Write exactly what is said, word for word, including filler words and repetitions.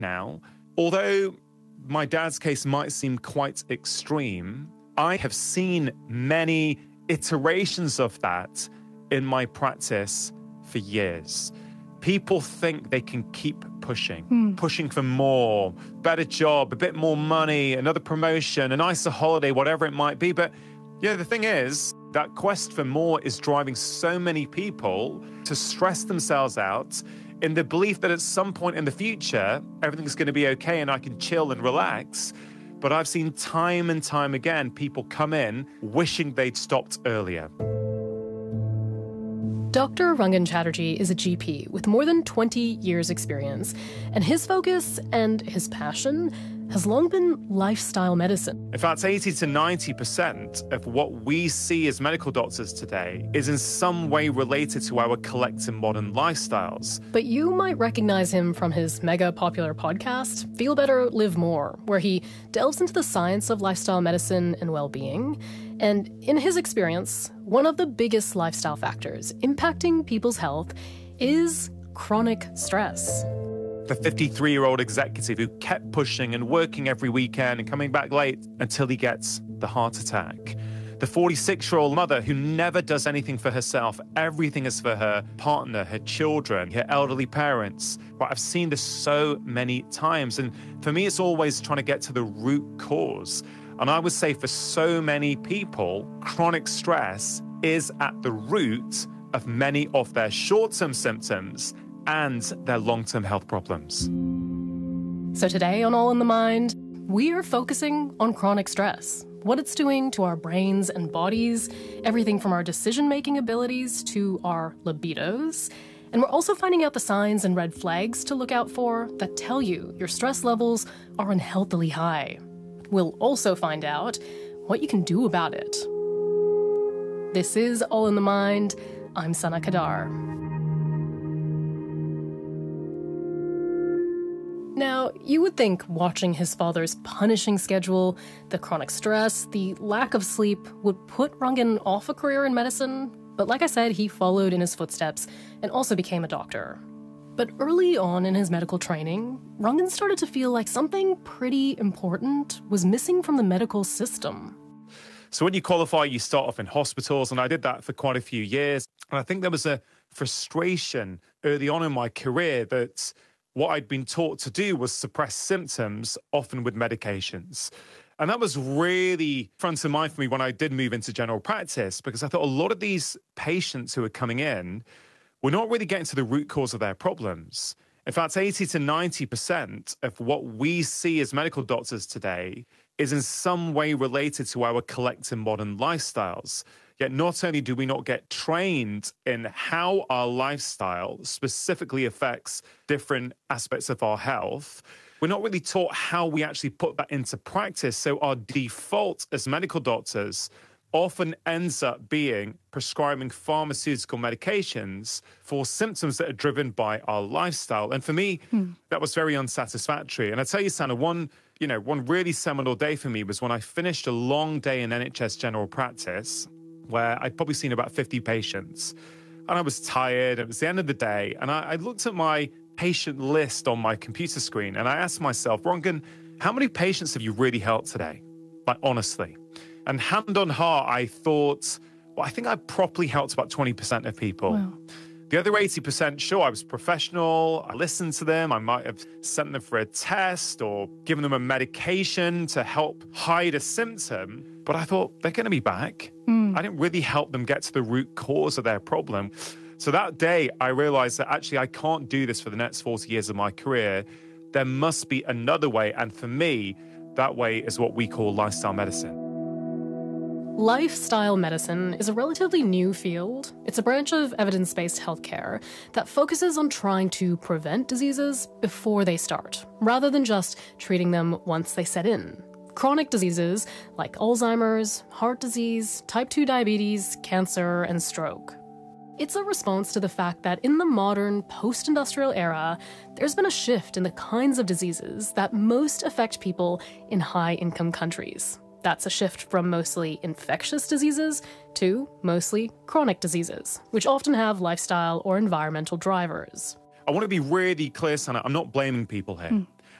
now. Although my dad's case might seem quite extreme, I have seen many iterations of that in my practice for years. People think they can keep pushing, mm. pushing for more, better job, a bit more money, another promotion, a nicer holiday, whatever it might be. But yeah, the thing is, that quest for more is driving so many people to stress themselves out in the belief that at some point in the future, everything's going to be okay and I can chill and relax. But I've seen time and time again, people come in wishing they'd stopped earlier. Doctor Rangan Chatterjee is a G P with more than twenty years' experience, and his focus and his passion has long been lifestyle medicine. In fact, eighty to ninety percent of what we see as medical doctors today is in some way related to our collective modern lifestyles. But you might recognize him from his mega popular podcast, Feel Better, Live More, where he delves into the science of lifestyle medicine and well-being. And in his experience, one of the biggest lifestyle factors impacting people's health is chronic stress. The fifty-three-year-old executive who kept pushing and working every weekend and coming back late until he gets the heart attack. The forty-six-year-old mother who never does anything for herself. Everything is for her partner, her children, her elderly parents. But I've seen this so many times. And for me, it's always trying to get to the root cause. And I would say for so many people, chronic stress is at the root of many of their short-term symptoms and their long-term health problems. So today on All in the Mind, we are focusing on chronic stress, what it's doing to our brains and bodies, everything from our decision-making abilities to our libidos. And we're also finding out the signs and red flags to look out for that tell you your stress levels are unhealthily high. We'll also find out what you can do about it. This is All in the Mind. I'm Sana Kadar. Now, you would think watching his father's punishing schedule, the chronic stress, the lack of sleep would put Rangan off a career in medicine. But like I said, he followed in his footsteps and also became a doctor. But early on in his medical training, Rangan started to feel like something pretty important was missing from the medical system. So when you qualify, you start off in hospitals, and I did that for quite a few years. And I think there was a frustration early on in my career that what I'd been taught to do was suppress symptoms, often with medications. And that was really front of mind for me when I did move into general practice, because I thought a lot of these patients who were coming in were not really getting to the root cause of their problems. In fact, eighty to ninety percent of what we see as medical doctors today is in some way related to our collective modern lifestyles. Yet not only do we not get trained in how our lifestyle specifically affects different aspects of our health, we're not really taught how we actually put that into practice. So our default as medical doctors often ends up being prescribing pharmaceutical medications for symptoms that are driven by our lifestyle. And for me, hmm. that was very unsatisfactory. And I tell you, Sana, one, you know, one really seminal day for me was when I finished a long day in N H S general practice, where I'd probably seen about fifty patients. And I was tired. It was the end of the day. And I, I looked at my patient list on my computer screen and I asked myself, Rangan, how many patients have you really helped today? Like, honestly. And hand on heart, I thought, well, I think I properly helped about twenty percent of people. Wow. The other eighty percent, sure, I was professional. I listened to them. I might have sent them for a test or given them a medication to help hide a symptom. But I thought, they're going to be back. Mm. I didn't really help them get to the root cause of their problem. So that day, I realized that actually I can't do this for the next forty years of my career. There must be another way. And for me, that way is what we call lifestyle medicine. Lifestyle medicine is a relatively new field. It's a branch of evidence-based healthcare that focuses on trying to prevent diseases before they start, rather than just treating them once they set in. Chronic diseases like Alzheimer's, heart disease, type two diabetes, cancer, and stroke. It's a response to the fact that in the modern post-industrial era, there's been a shift in the kinds of diseases that most affect people in high-income countries. That's a shift from mostly infectious diseases to mostly chronic diseases, which often have lifestyle or environmental drivers. I want to be really clear, Sana, I'm not blaming people here. Mm.